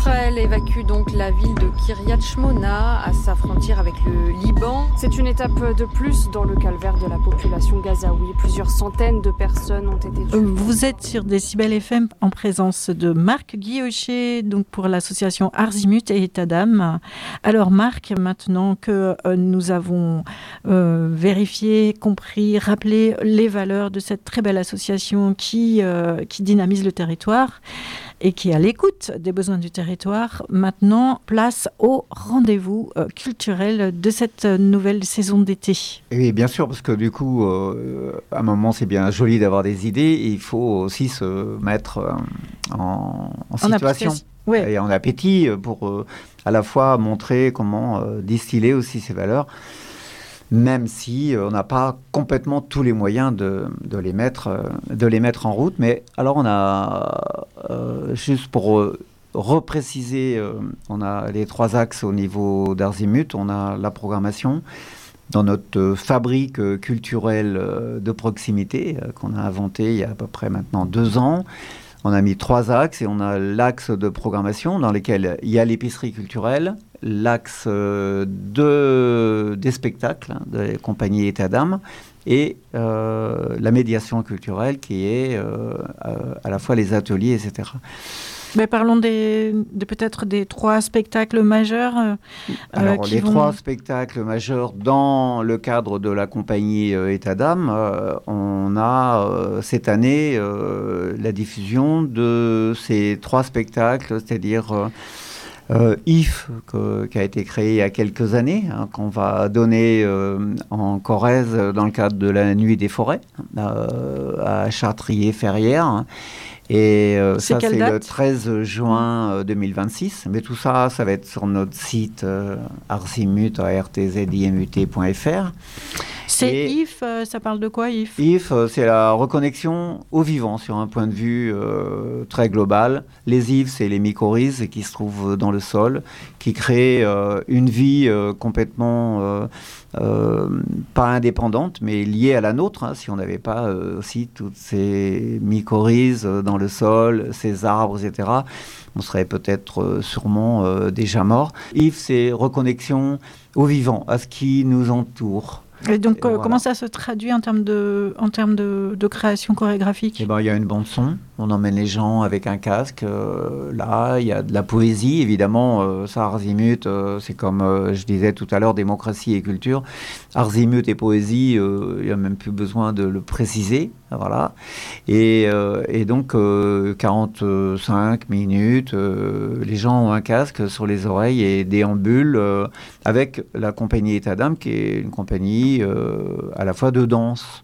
Israël évacue donc la ville de Kiryat Shmona à sa frontière avec le Liban. C'est une étape de plus dans le calvaire de la population gazaoui. Plusieurs centaines de personnes ont été tuées. Vous êtes sur Décibel FM en présence de Marc Guillocher, donc pour l'association Arzimut et État d'âme. Alors Marc, maintenant que nous avons vérifié, compris, rappelé les valeurs de cette très belle association qui dynamise le territoire et qui est à l'écoute des besoins du territoire, maintenant, place au rendez-vous culturel de cette nouvelle saison d'été. Oui, bien sûr, parce que du coup, à un moment, c'est bien joli d'avoir des idées, et il faut aussi se mettre en situation et en appétit pour à la fois montrer comment distiller aussi ces valeurs, même si on n'a pas complètement tous les moyens de les mettre en route. Mais alors on a, juste pour repréciser, on a les 3 axes au niveau d'Arzimut. On a la programmation dans notre fabrique culturelle de proximité qu'on a inventée il y a à peu près maintenant 2 ans. On a mis 3 axes et on a l'axe de programmation dans lequel il y a l'épicerie culturelle, l'axe des spectacles, des compagnies État d'âme, et la médiation culturelle qui est à la fois les ateliers, etc. Mais parlons peut-être des 3 spectacles majeurs. Alors, les 3 spectacles majeurs dans le cadre de la compagnie État d'âme, on a cette année la diffusion de ces 3 spectacles, c'est-à-dire IF, qui a été créé il y a quelques années, qu'on va donner en Corrèze dans le cadre de la Nuit des Forêts, à Chartrier-Ferrières. Et ça, c'est le 13 juin 2026. Mais tout ça, ça va être sur notre site arzimut, artzimut.fr. C'est IF, ça parle de quoi, IF ? IF, c'est la reconnexion au vivant sur un point de vue très global. Les IF, c'est les mycorhizes qui se trouvent dans le sol, qui créent une vie complètement pas indépendante, mais liée à la nôtre. Si on n'avait pas aussi toutes ces mycorhizes dans le sol, ces arbres, etc., on serait peut-être sûrement déjà mort. IF, c'est reconnexion au vivant, à ce qui nous entoure. Et donc, comment ça se traduit en termes de création chorégraphique ? Il y a une bande-son. On emmène les gens avec un casque. Là, il y a de la poésie. Évidemment, ça, Arzimut, c'est comme je disais tout à l'heure, démocratie et culture. Arzimut et poésie, il n'y a même plus besoin de le préciser. Voilà. Et donc, 45 minutes, les gens ont un casque sur les oreilles et déambulent avec la compagnie État d'âme, qui est une compagnie à la fois de danse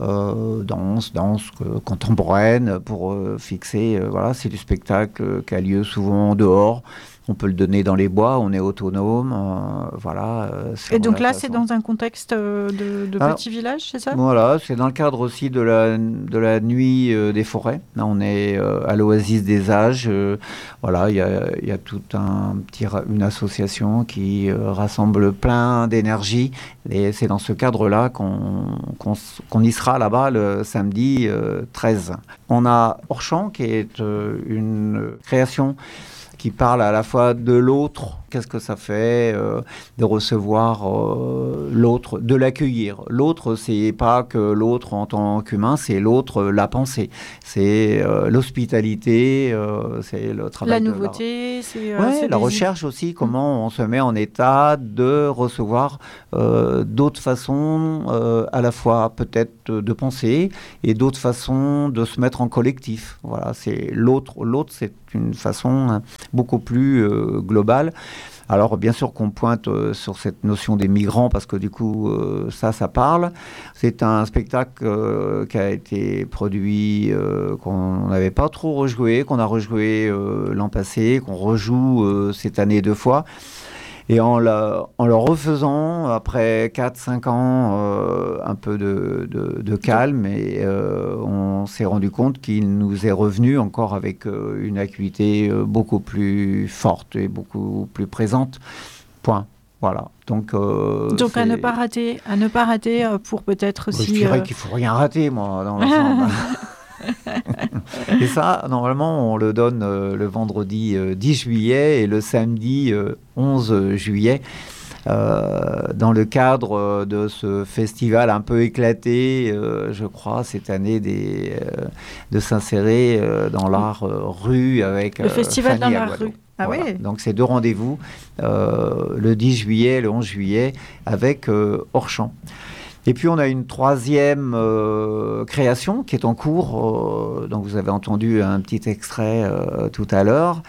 contemporaine pour fixer, voilà, c'est du spectacle qui a lieu souvent dehors. On peut le donner dans les bois, on est autonome, voilà. Et donc là, c'est dans un contexte de petit village, c'est ça ? Voilà, c'est dans le cadre aussi de la nuit des forêts. Là, on est à l'Oasis des Âges. Voilà, il y a toute une association qui rassemble plein d'énergie. Et c'est dans ce cadre-là qu'on y sera là-bas le samedi 13. On a Orchamps, qui est une création qui parle à la fois de l'autre, qu'est-ce que ça fait de recevoir l'autre, de l'accueillir. L'autre, c'est pas que l'autre en tant qu'humain, c'est l'autre, la pensée. C'est l'hospitalité, c'est le travail. La nouveauté, c'est la recherche aussi, comment on se met en état de recevoir d'autres façons, à la fois peut-être de penser, et d'autres façons de se mettre en collectif. Voilà, c'est l'autre. L'autre, c'est une façon beaucoup plus globale. Alors, bien sûr qu'on pointe sur cette notion des migrants, parce que du coup, ça parle. C'est un spectacle qui a été produit, qu'on n'avait pas trop rejoué, qu'on a rejoué l'an passé, qu'on rejoue cette année 2 fois. Et en le refaisant, après 4-5 ans, un peu de calme, et on s'est rendu compte qu'il nous est revenu encore avec une acuité beaucoup plus forte et beaucoup plus présente. Point. Voilà. Donc à ne pas rater pour peut-être aussi... Je dirais qu'il ne faut rien rater, moi, dans l'ensemble. Et ça, normalement, on le donne le vendredi 10 juillet et le samedi 11 juillet. Dans le cadre de ce festival un peu éclaté, je crois, cette année de s'insérer dans l'art rue avec le festival Fanny dans la Aguado. rue. Ah Voilà. ouais. Donc c'est 2 rendez-vous, le 10 juillet et le 11 juillet, avec Hors-Champ. Et puis on a une 3e création qui est en cours, donc vous avez entendu un petit extrait tout à l'heure.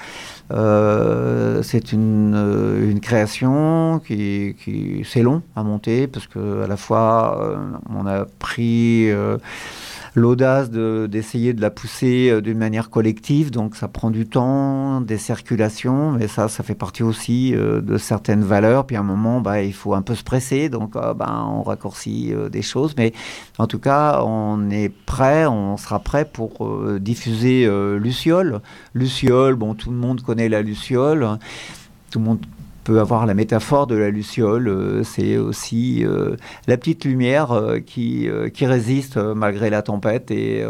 C'est une création qui c'est long à monter parce que à la fois on a pris l'audace d'essayer de la pousser d'une manière collective, donc ça prend du temps, des circulations, mais ça fait partie aussi de certaines valeurs. Puis à un moment, il faut un peu se presser, donc on raccourcit des choses. Mais en tout cas, on sera prêt pour diffuser Luciole. Luciole, tout le monde connaît la Luciole. Tout le monde peut avoir la métaphore de la luciole, c'est aussi la petite lumière qui résiste malgré la tempête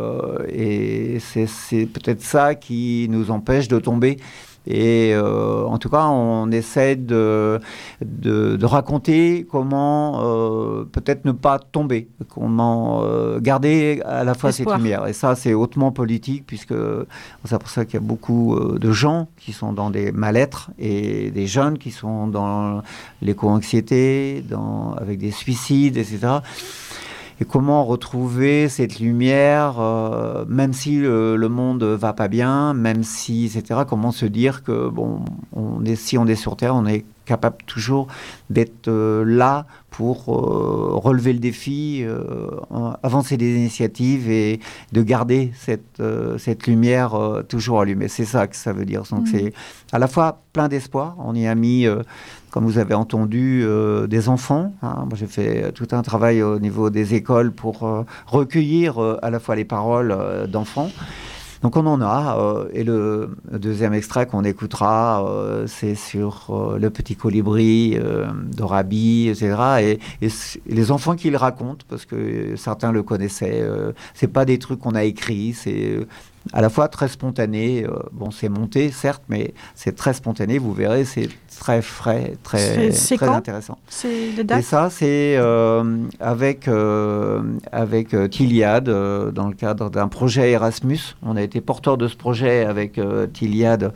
et c'est peut-être ça qui nous empêche de tomber. Et en tout cas, on essaie de raconter comment peut-être ne pas tomber, comment garder à la fois Espoir. cette lumière. Et ça, c'est hautement politique, puisque c'est pour ça qu'il y a beaucoup de gens qui sont dans des mal-être et des jeunes qui sont dans l'éco-anxiété, avec des suicides, etc. Et comment retrouver cette lumière, même si le monde va pas bien, même si, etc. Comment se dire que, si on est sur Terre, on est capable toujours d'être là pour relever le défi, avancer des initiatives et de garder cette lumière toujours allumée. C'est ça que ça veut dire. Donc c'est à la fois plein d'espoir. On y a mis, comme vous avez entendu, des enfants. Moi, j'ai fait tout un travail au niveau des écoles pour recueillir à la fois les paroles d'enfants. Donc on en a, et le 2e extrait qu'on écoutera, c'est sur le petit colibri d'Orabi, etc. Et les enfants qui le racontent, parce que certains le connaissaient, c'est pas des trucs qu'on a écrits, c'est à la fois très spontané. C'est monté, certes, mais c'est très spontané, vous verrez, c'est très frais, très intéressant. C'est les dates ? Et ça, c'est avec Tiliad, dans le cadre d'un projet Erasmus. On a été porteur de ce projet avec Tiliad,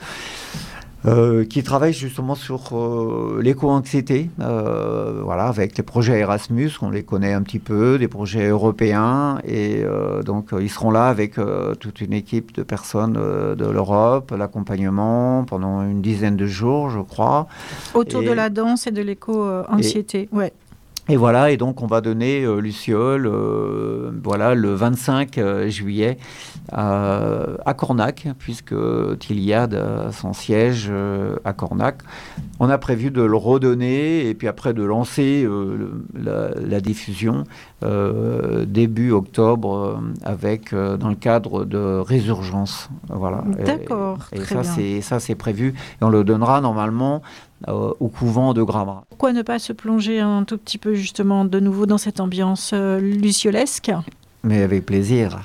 qui travaille justement sur l'éco-anxiété, avec les projets Erasmus, on les connaît un petit peu, des projets européens, et donc ils seront là avec toute une équipe de personnes de l'Europe, l'accompagnement pendant une dizaine de jours, je crois. Autour de la danse et de l'éco-anxiété, ouais. Et voilà, et donc on va donner Luciole, le 25 juillet à Cornac, puisque Tiliad a son siège à Cornac. On a prévu de le redonner et puis après de lancer la diffusion début octobre dans le cadre de Résurgence. Voilà. D'accord, et très bien. Ça, c'est prévu. Et on le donnera normalement au couvent de Gramma. Pourquoi ne pas se plonger un tout petit peu justement de nouveau dans cette ambiance luciolesque ? Mais avec plaisir.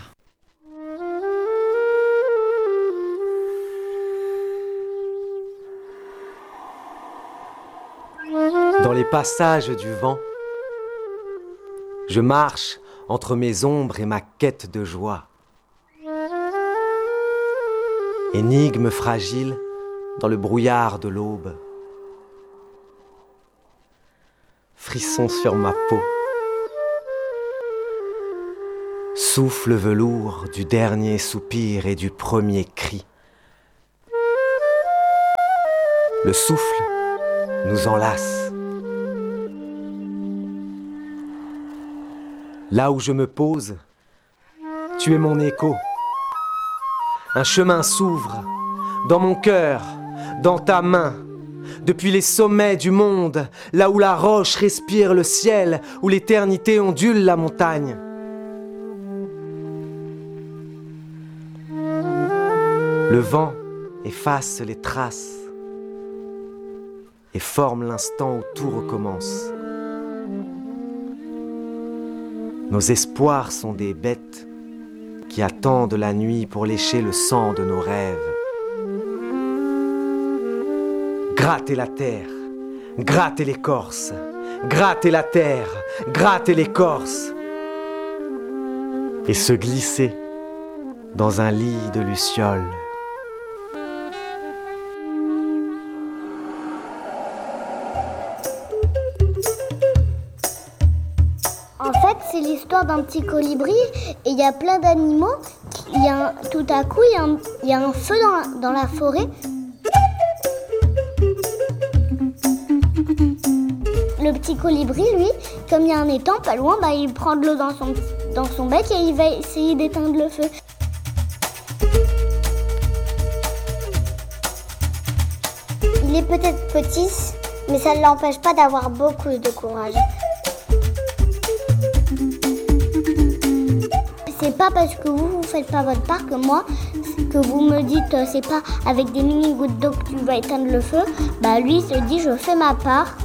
Dans les passages du vent, je marche entre mes ombres et ma quête de joie. Énigme fragile dans le brouillard de l'aube. Frisson sur ma peau. Souffle velours du dernier soupir et du premier cri. Le souffle nous enlace. Là où je me pose, tu es mon écho. Un chemin s'ouvre dans mon cœur, dans ta main. Depuis les sommets du monde, là où la roche respire le ciel, où l'éternité ondule la montagne. Le vent efface les traces et forme l'instant où tout recommence. Nos espoirs sont des bêtes qui attendent la nuit pour lécher le sang de nos rêves. Gratter la terre, gratter l'écorce, gratter la terre, gratter l'écorce, et se glisser dans un lit de lucioles. En fait, c'est l'histoire d'un petit colibri et il y a plein d'animaux. Tout à coup, il y a un feu dans la forêt. Le petit colibri, lui, comme il y a un étang pas loin, il prend de l'eau dans son bec et il va essayer d'éteindre le feu. Il est peut-être petit, mais ça ne l'empêche pas d'avoir beaucoup de courage. C'est pas parce que vous faites pas votre part que moi, que vous me dites c'est pas avec des mini gouttes d'eau que tu vas éteindre le feu. Lui se dit je fais ma part.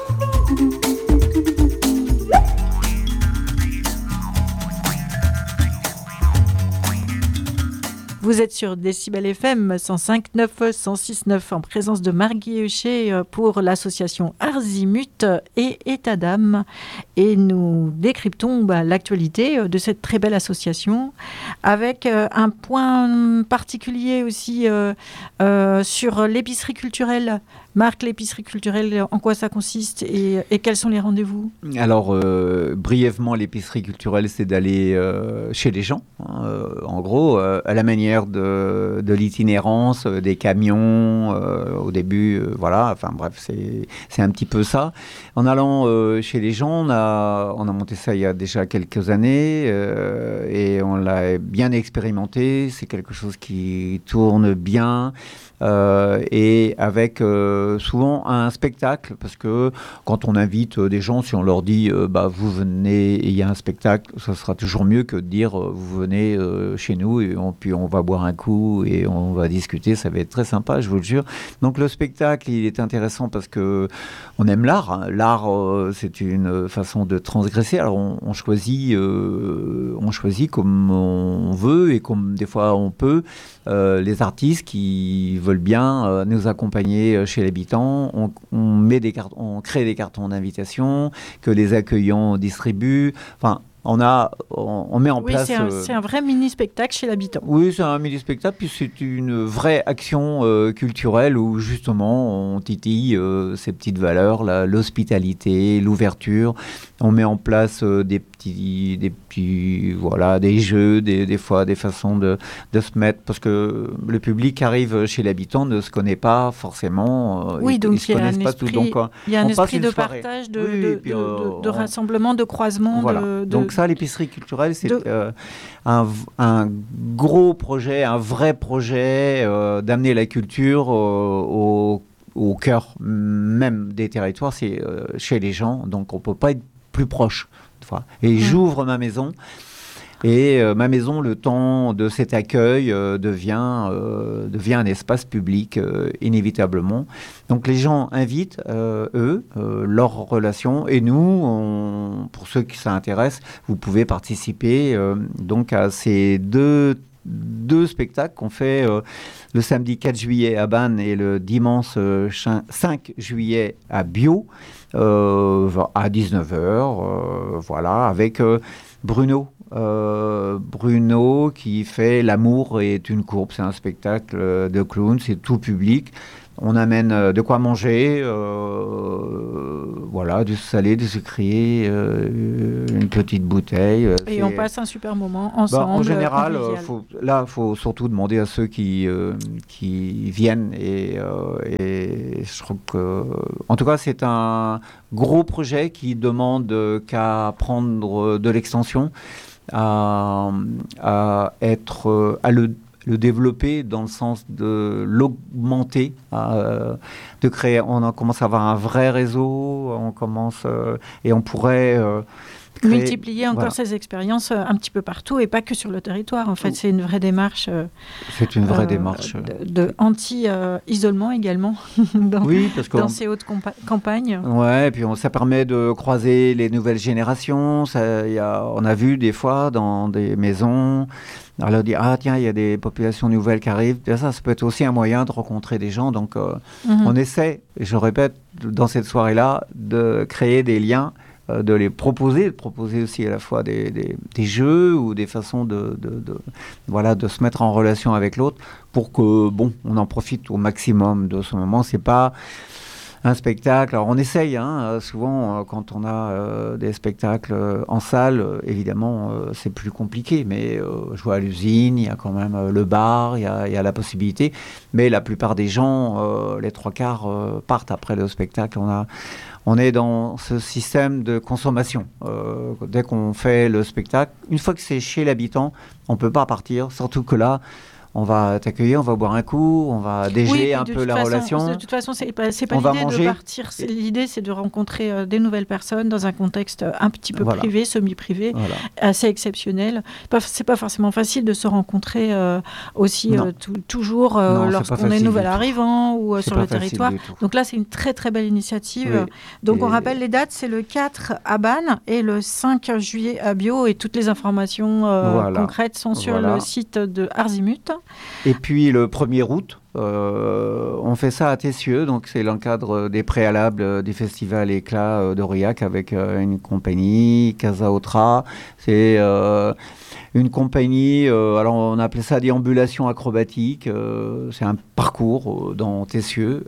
Vous êtes sur Décibel FM 105.9, 106.9 en présence de Marc Guillechet pour l'association Arzimut et État d'âme. Et nous décryptons l'actualité de cette très belle association avec un point particulier aussi sur l'épicerie culturelle. Marc, l'épicerie culturelle, en quoi ça consiste et quels sont les rendez-vous ? Alors, brièvement, l'épicerie culturelle, c'est d'aller chez les gens, en gros, à la manière de l'itinérance, des camions, au début, voilà, enfin bref, c'est un petit peu ça. En allant chez les gens, on a monté ça il y a déjà quelques années et on l'a bien expérimenté. C'est quelque chose qui tourne bien. Et avec souvent un spectacle, parce que quand on invite des gens, si on leur dit vous venez et il y a un spectacle, ça sera toujours mieux que de dire vous venez chez nous et puis on va boire un coup et on va discuter, ça va être très sympa, je vous le jure. Donc le spectacle, il est intéressant parce que on aime l'art, hein. L'art c'est une façon de transgresser, alors on choisit comme on veut et comme des fois on peut. Les artistes qui veulent bien nous accompagner chez l'habitant, on crée des cartons d'invitation que les accueillants distribuent. Enfin, on met en place... Oui, c'est un vrai mini-spectacle chez l'habitant. Oui, c'est un mini-spectacle, puis c'est une vraie action culturelle où justement on titille ces petites valeurs, l'hospitalité, l'ouverture. On met en place des jeux, des fois des façons de se mettre, parce que le public qui arrive chez l'habitant ne se connaît pas forcément. Oui, donc il y a un esprit de soirée. Partage, de rassemblement, de croisement. Voilà. Donc ça, l'épicerie culturelle, c'est un gros projet, un vrai projet d'amener la culture au cœur même des territoires, c'est chez les gens, donc on ne peut pas être plus proche. Et j'ouvre ma maison. Et ma maison, le temps de cet accueil, devient un espace public, inévitablement. Donc les gens invitent, leurs relations. Et nous, pour ceux qui s'intéressent, vous pouvez participer donc à ces deux spectacles qu'on fait le samedi 4 juillet à Bannes et le dimanche 5 juillet à Bio, à 19h, voilà, avec Bruno qui fait L'amour est une courbe. C'est un spectacle de clown, c'est tout public. On amène de quoi manger, du salé, du sucré, une petite bouteille. Et on passe un super moment ensemble. En général, il faut surtout demander à ceux qui viennent. Et je trouve que, en tout cas, c'est un gros projet qui demande qu'à prendre de l'extension, à le développer dans le sens de l'augmenter, de créer. On commence à avoir un vrai réseau, et on pourrait multiplier encore ces expériences un petit peu partout et pas que sur le territoire. En fait, c'est une vraie démarche. C'est une vraie démarche de anti-isolement également dans ces hautes campagnes. Ouais, et puis ça permet de croiser les nouvelles générations. On a vu des fois dans des maisons. Alors, on dit, tiens, il y a des populations nouvelles qui arrivent. Ça peut être aussi un moyen de rencontrer des gens. Donc, on essaie, et je répète, dans cette soirée-là, de créer des liens, de les proposer aussi à la fois des jeux ou des façons de se mettre en relation avec l'autre pour que, on en profite au maximum de ce moment. C'est pas un spectacle. Alors on essaye, souvent quand on a des spectacles en salle, évidemment c'est plus compliqué, mais jouer à l'usine, il y a quand même le bar, il y a la possibilité, mais la plupart des gens, les 3/4 partent après le spectacle. On est dans ce système de consommation. Dès qu'on fait le spectacle, une fois que c'est chez l'habitant, on ne peut pas partir, surtout que là, on va t'accueillir, on va boire un coup, on va dégeler un peu la relation. De toute façon, c'est pas l'idée de partir. L'idée, c'est de rencontrer des nouvelles personnes dans un contexte un petit peu privé, semi-privé, assez exceptionnel. C'est pas forcément facile de se rencontrer aussi toujours lorsqu'on est nouvel arrivant ou sur le territoire. Donc là, c'est une très très belle initiative. Oui. Donc on rappelle les dates, c'est le 4 à Bannes et le 5 juillet à Bio, et toutes les informations concrètes sont sur le site de Arzimut. Et puis le 1er août, on fait ça à Tessieux, donc c'est dans le cadre des préalables du festival Éclat d'Aurillac avec une compagnie, Casa Otra. C'est une compagnie, alors on appelait ça déambulation acrobatique, c'est un parcours dans Tessieux.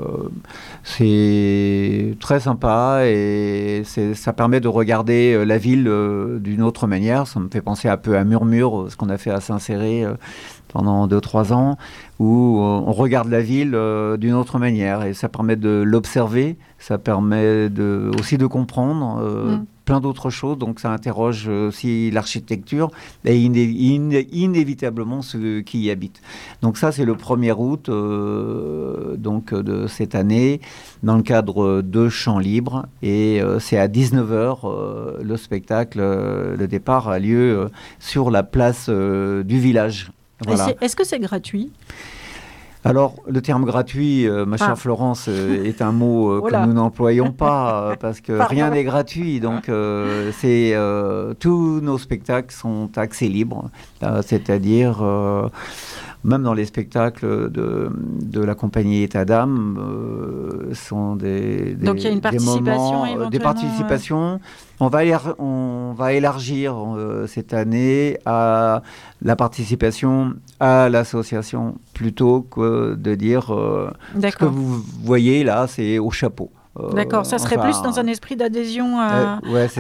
C'est très sympa et ça permet de regarder la ville d'une autre manière. Ça me fait penser un peu à Murmure, ce qu'on a fait à Saint-Céré pendant 2-3 ans, où on regarde la ville d'une autre manière, et ça permet de l'observer, ça permet aussi de comprendre plein d'autres choses, donc ça interroge aussi l'architecture et inévitablement ceux qui y habitent. Donc ça, c'est le 1er août de cette année, dans le cadre de Chants Libres, et c'est à 19h, le spectacle, le départ a lieu sur la place du village. Voilà. Est-ce que c'est gratuit ? Alors, le terme gratuit, ma chère Florence, est un mot que nous n'employons pas, parce que rien n'est gratuit. Donc, tous nos spectacles sont accès libre, c'est-à-dire... même dans les spectacles de la compagnie État d'âme, sont donc il y a une participation éventuellement, des participations. On va élargir cette année à la participation à l'association, plutôt que de dire ce que vous voyez là, c'est au chapeau. D'accord, ça serait plus dans un esprit d'adhésion à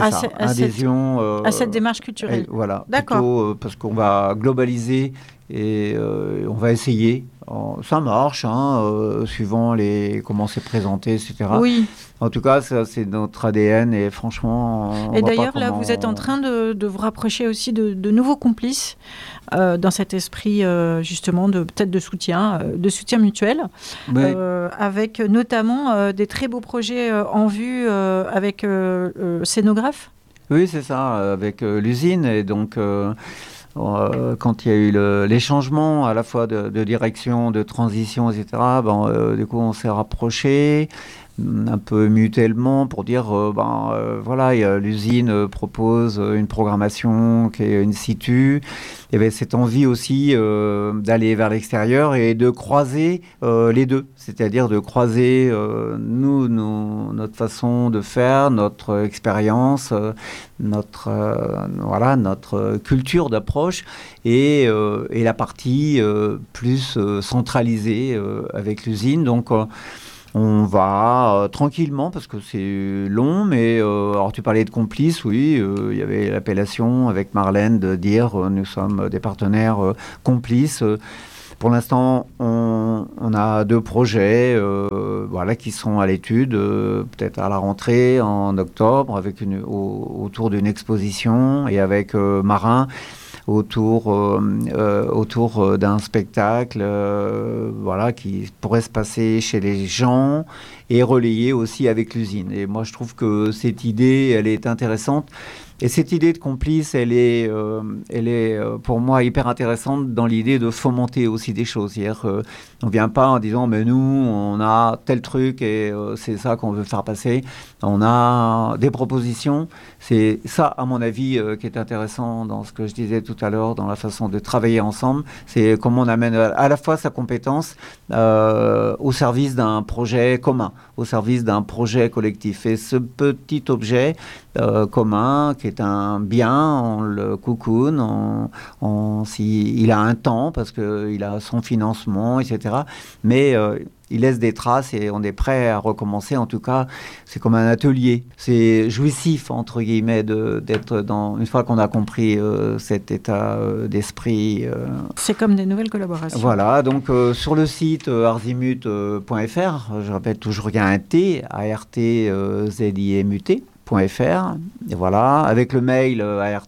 cette démarche culturelle. Voilà, plutôt parce qu'on va globaliser et on va essayer. Ça marche, suivant comment c'est présenté, etc. Oui. En tout cas, ça, c'est notre ADN et franchement... Et d'ailleurs, là, vous êtes en train de vous rapprocher aussi de nouveaux complices dans cet esprit, justement, peut-être de soutien mutuel, avec notamment des très beaux projets en vue avec Scénographe. Oui, c'est ça, avec l'usine. Et donc... quand il y a eu les changements à la fois de direction, de transition, etc., du coup, on s'est rapprochés un peu mutuellement pour dire, l'usine propose une programmation qui est in situ. Il y avait cette envie aussi d'aller vers l'extérieur et de croiser les deux, c'est-à-dire de croiser notre façon de faire, notre expérience, notre culture d'approche et la partie plus centralisée avec l'usine. Donc, on va tranquillement, parce que c'est long, mais alors tu parlais de complices, oui, il y avait l'appellation avec Marlène de dire nous sommes des partenaires complices. Pour l'instant, on a 2 projets qui sont à l'étude, peut-être à la rentrée en octobre, autour d'une exposition et avec Marin. Autour d'un spectacle qui pourrait se passer chez les gens et relayer aussi avec l'usine. Et moi, je trouve que cette idée, elle est intéressante Et cette idée de complice, elle est pour moi hyper intéressante dans l'idée de fomenter aussi des choses. C'est-à-dire on ne vient pas en disant mais nous, on a tel truc et c'est ça qu'on veut faire passer. On a des propositions. C'est ça, à mon avis, qui est intéressant dans ce que je disais tout à l'heure, dans la façon de travailler ensemble. C'est comment on amène à la fois sa compétence au service d'un projet commun, au service d'un projet collectif. Et ce petit objet commun, qui est un bien, on le cocoon, il a un temps parce qu'il a son financement, etc. Mais il laisse des traces et on est prêt à recommencer. En tout cas, c'est comme un atelier. C'est jouissif, entre guillemets, d'être dans... Une fois qu'on a compris cet état d'esprit... C'est comme des nouvelles collaborations. Voilà, donc sur le site arzimut.fr, je répète toujours, il y a un T, ARTZIMUT. Et voilà, avec le mail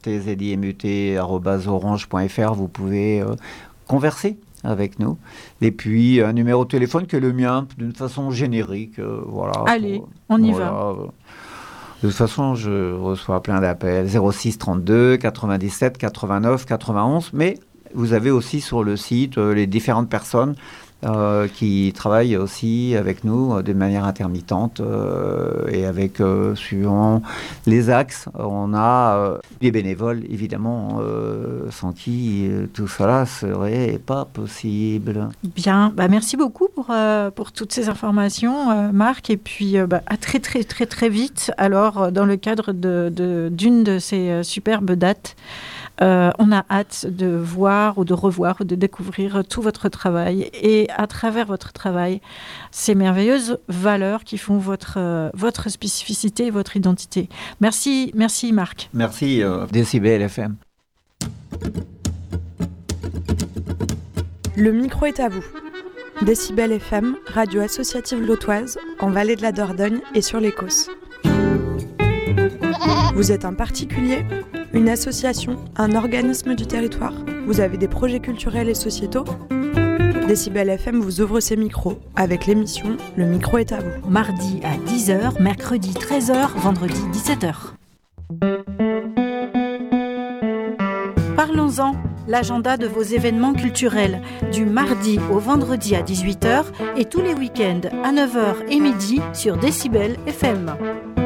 artzimut@orange.fr, vous pouvez converser avec nous. Et puis un numéro de téléphone qui est le mien d'une façon générique. Voilà. Allez, on y va. De toute façon, je reçois plein d'appels. 06 32 97 89 91. Mais vous avez aussi sur le site les différentes personnes qui travaillent aussi avec nous de manière intermittente et avec, suivant les axes, on a des bénévoles, évidemment, sans qui tout cela serait pas possible. Bien, merci beaucoup pour toutes ces informations, Marc, et puis à très très très très vite, alors dans le cadre d'une de ces superbes dates. On a hâte de voir ou de revoir ou de découvrir tout votre travail et à travers votre travail, ces merveilleuses valeurs qui font votre spécificité et votre identité. Merci Marc. Merci Décibel FM. Le micro est à vous. Décibel FM, radio associative lautoise, en Vallée de la Dordogne et sur les Causses. Vous êtes un particulier, une association, un organisme du territoire. Vous avez des projets culturels et sociétaux. Décibel FM vous ouvre ses micros avec l'émission Le micro est à vous. Mardi à 10h, mercredi 13h, vendredi 17h. Parlons-en, l'agenda de vos événements culturels, du mardi au vendredi à 18h et tous les week-ends à 9h et midi sur Décibel FM.